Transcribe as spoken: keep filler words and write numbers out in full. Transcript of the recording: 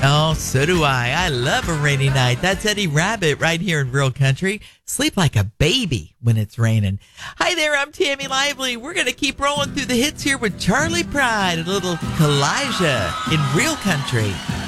Oh, so do I. I love a rainy night. That's Eddie Rabbit right here in Real Country. Sleep like a baby when it's raining. Hi there, I'm Tammy Lively. We're going to keep rolling through the hits here with Charlie Pride, a little Kalijah in Real Country.